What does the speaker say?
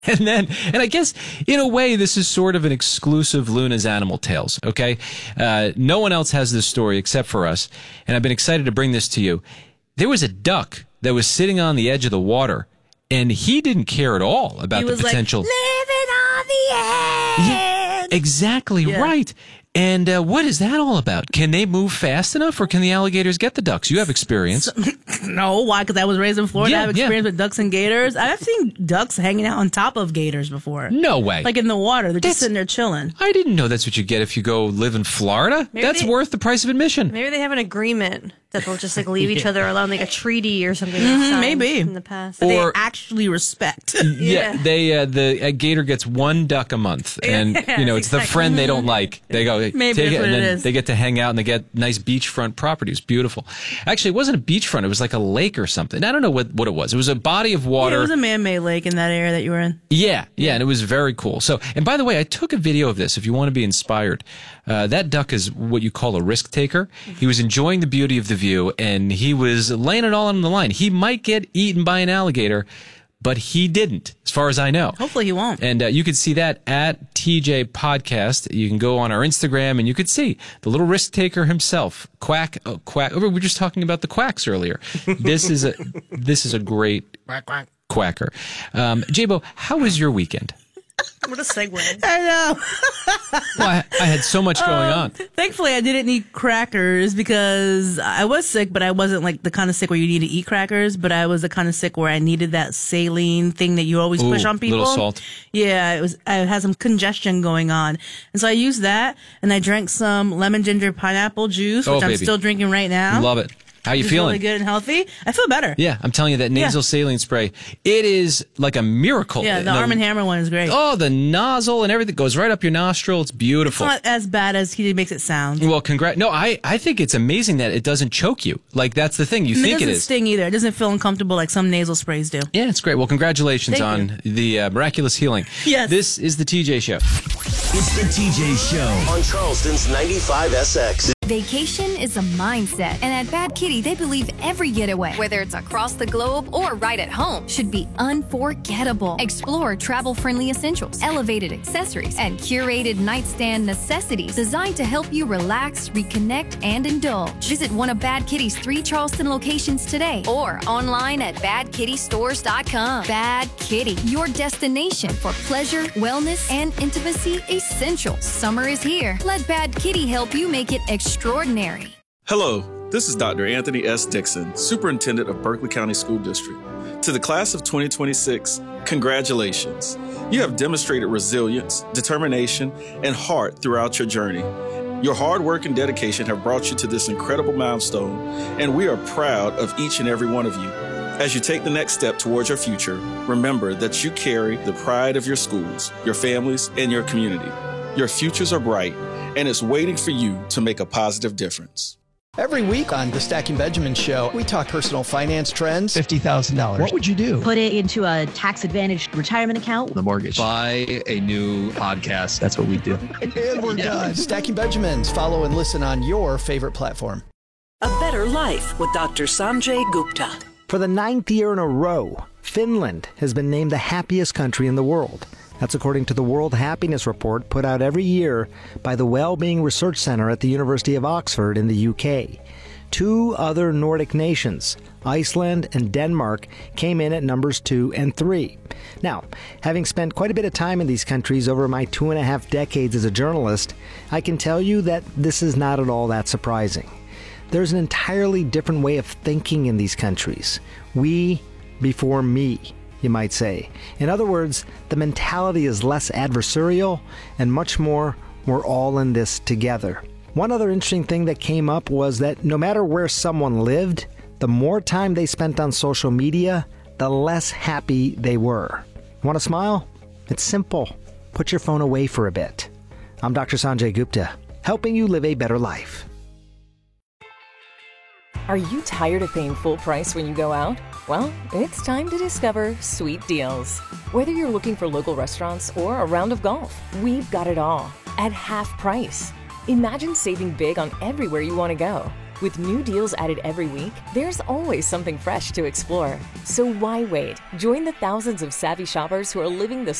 And I guess in a way, this is sort of an exclusive Luna's Animal Tales. Okay. No one else has this story except for us. And I've been excited to bring this to you. There was a duck that was sitting on the edge of the water, and he didn't care at all about the potential. Like, living on the edge. Yeah, exactly right. And what is that all about? Can they move fast enough, or can the alligators get the ducks? You have experience. No, why? Because I was raised in Florida. I have experience with ducks and gators. I've seen ducks hanging out on top of gators before. No way. Like in the water. They're just sitting there chilling. I didn't know that's what you get if you go live in Florida. That's worth the price of admission. Maybe they have an agreement that they'll just like leave each other alone, like a treaty or something. Maybe in the past, or they actually respect. The gator gets one duck a month, and it's the friend they don't like. They go maybe take that's it, what and it then is. they get to hang out, and they get nice beachfront property. It's beautiful. Actually, it wasn't a beachfront; it was like a lake or something. I don't know what it was. It was a body of water. Yeah, it was a man-made lake in that area that you were in. Yeah, and it was very cool. So, and by the way, I took a video of this if you want to be inspired. That duck is what you call a risk taker. He was enjoying the beauty of the view, and he was laying it all on the line. He might get eaten by an alligator, but he didn't, as far as I know. Hopefully he won't. And you can see that at TJ Podcast. You can go on our Instagram, and you could see the little risk taker himself. Quack. We were just talking about the quacks earlier. This is a great quacker. Jabo, how was your weekend? What a segue. I know. Well, I had so much going on. Thankfully, I didn't eat crackers because I was sick, but I wasn't like the kind of sick where you need to eat crackers, but I was the kind of sick where I needed that saline thing that you always push on people. Little salt. Yeah, I had some congestion going on. And so I used that, and I drank some lemon ginger pineapple juice, which I'm still drinking right now. Love it. How you feeling? Really good and healthy. I feel better. Yeah, I'm telling you, that nasal saline spray, it is like a miracle. Yeah, the Arm & Hammer one is great. Oh, the nozzle and everything goes right up your nostril. It's beautiful. It's not as bad as he makes it sound. Well, No, I think it's amazing that it doesn't choke you. Like, that's the thing. You think it is. It doesn't sting either. It doesn't feel uncomfortable like some nasal sprays do. Yeah, it's great. Well, congratulations Thank on the miraculous healing. Yes. This is the TJ Show. It's the TJ Show on Charleston's 95SX. Vacation is a mindset, and at Bad Kitty, they believe every getaway, whether it's across the globe or right at home, should be unforgettable. Explore travel-friendly essentials, elevated accessories, and curated nightstand necessities designed to help you relax, reconnect, and indulge. Visit one of Bad Kitty's 3 Charleston locations today or online at badkittystores.com. Bad Kitty, your destination for pleasure, wellness, and intimacy essentials. Summer is here. Let Bad Kitty help you make it extraordinary. Hello, this is Dr. Anthony S. Dixon, Superintendent of Berkeley County School District. To the class of 2026, congratulations. You have demonstrated resilience, determination, and heart throughout your journey. Your hard work and dedication have brought you to this incredible milestone, and we are proud of each and every one of you. As you take the next step towards your future, remember that you carry the pride of your schools, your families, and your community. Your futures are bright, and it's waiting for you to make a positive difference. Every week on the Stacking Benjamin Show, we talk personal finance trends. $50,000. What would you do? Put it into a tax-advantaged retirement account. The mortgage. Buy a new podcast. That's what we do. And we're done. Stacking Benjamins. Follow and listen on your favorite platform. A Better Life with Dr. Sanjay Gupta. For the 9th year in a row, Finland has been named the happiest country in the world. That's according to the World Happiness Report put out every year by the Wellbeing Research Centre at the University of Oxford in the UK. 2 other Nordic nations, Iceland and Denmark, came in at numbers 2 and 3. Now, having spent quite a bit of time in these countries over my 2.5 decades as a journalist, I can tell you that this is not at all that surprising. There's an entirely different way of thinking in these countries. We before me, you might say. In other words, the mentality is less adversarial and much more, we're all in this together. One other interesting thing that came up was that no matter where someone lived, the more time they spent on social media, the less happy they were. Want to smile? It's simple. Put your phone away for a bit. I'm Dr. Sanjay Gupta, helping you live a better life. Are you tired of paying full price when you go out? Well, it's time to discover Sweet Deals. Whether you're looking for local restaurants or a round of golf, we've got it all at half price. Imagine saving big on everywhere you want to go. With new deals added every week, there's always something fresh to explore. So why wait? Join the thousands of savvy shoppers who are living the